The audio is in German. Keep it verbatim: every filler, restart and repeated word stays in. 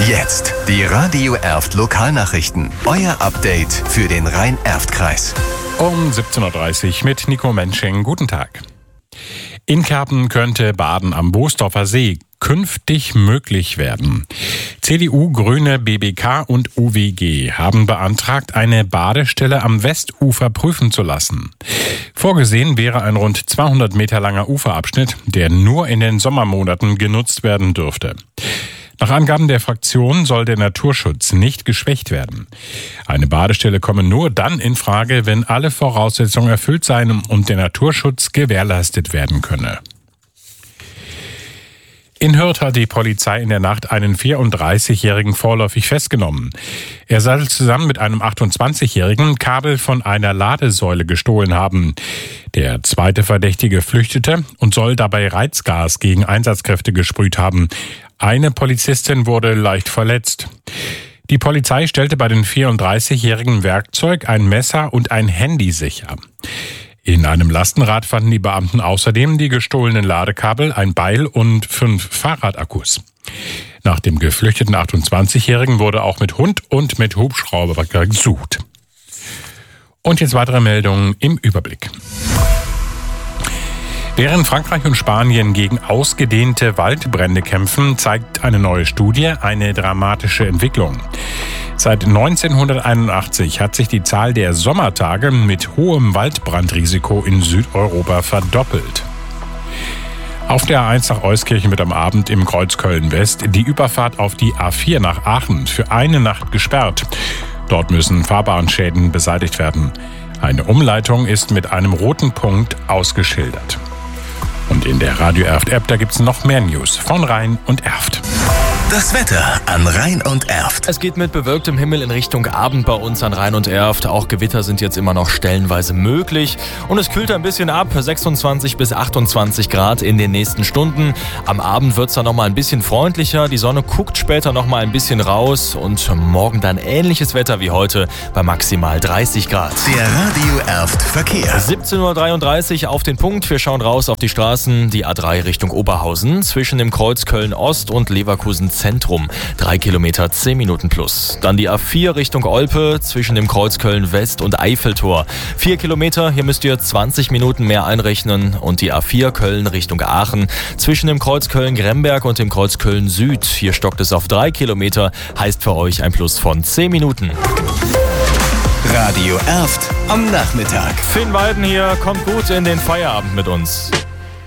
Jetzt die Radio Erft Lokalnachrichten. Euer Update für den Rhein-Erft-Kreis. Um siebzehn Uhr dreißig mit Nico Mensching. Guten Tag. In Kerpen könnte Baden am Boosdorfer See künftig möglich werden. C D U, Grüne, B B K und U W G haben beantragt, eine Badestelle am Westufer prüfen zu lassen. Vorgesehen wäre ein rund zweihundert Meter langer Uferabschnitt, der nur in den Sommermonaten genutzt werden dürfte. Nach Angaben der Fraktion soll der Naturschutz nicht geschwächt werden. Eine Badestelle komme nur dann in Frage, wenn alle Voraussetzungen erfüllt seien und der Naturschutz gewährleistet werden könne. In Hürth hat die Polizei in der Nacht einen vierunddreißigjährigen vorläufig festgenommen. Er soll zusammen mit einem achtundzwanzigjährigen Kabel von einer Ladesäule gestohlen haben. Der zweite Verdächtige flüchtete und soll dabei Reizgas gegen Einsatzkräfte gesprüht haben. Eine Polizistin wurde leicht verletzt. Die Polizei stellte bei den vierunddreißigjährigen Werkzeug, ein Messer und ein Handy sicher. In einem Lastenrad fanden die Beamten außerdem die gestohlenen Ladekabel, ein Beil und fünf Fahrradakkus. Nach dem geflüchteten achtundzwanzigjährigen wurde auch mit Hund und mit Hubschrauber gesucht. Und jetzt weitere Meldungen im Überblick. Während Frankreich und Spanien gegen ausgedehnte Waldbrände kämpfen, zeigt eine neue Studie eine dramatische Entwicklung. Seit neunzehnhunderteinundachtzig hat sich die Zahl der Sommertage mit hohem Waldbrandrisiko in Südeuropa verdoppelt. Auf der A eins nach Euskirchen wird am Abend im Kreuz Köln-West die Überfahrt auf die A vier nach Aachen für eine Nacht gesperrt. Dort müssen Fahrbahnschäden beseitigt werden. Eine Umleitung ist mit einem roten Punkt ausgeschildert. Und in der Radio Erft-App, da gibt's noch mehr News von Rhein und Erft. Das Wetter an Rhein und Erft. Es geht mit bewölktem Himmel in Richtung Abend bei uns an Rhein und Erft. Auch Gewitter sind jetzt immer noch stellenweise möglich. Und es kühlt ein bisschen ab, sechsundzwanzig bis achtundzwanzig Grad in den nächsten Stunden. Am Abend wird's dann nochmal ein bisschen freundlicher. Die Sonne guckt später nochmal ein bisschen raus. Und morgen dann ähnliches Wetter wie heute bei maximal dreißig Grad. Der Radio Erft Verkehr. siebzehn Uhr dreiunddreißig auf den Punkt. Wir schauen raus auf die Straßen. Die A drei Richtung Oberhausen zwischen dem Kreuz Köln-Ost und Leverkusen Zentrum. Drei Kilometer, zehn Minuten plus. Dann die A vier Richtung Olpe zwischen dem Kreuz Köln-West und Eiffeltor. Vier Kilometer, hier müsst ihr zwanzig Minuten mehr einrechnen. Und die A vier Köln Richtung Aachen zwischen dem Kreuz Köln-Gremberg und dem Kreuz Köln-Süd. Hier stockt es auf drei Kilometer, heißt für euch ein Plus von zehn Minuten. Radio Erft am Nachmittag. Finn Weiden hier, kommt gut in den Feierabend mit uns.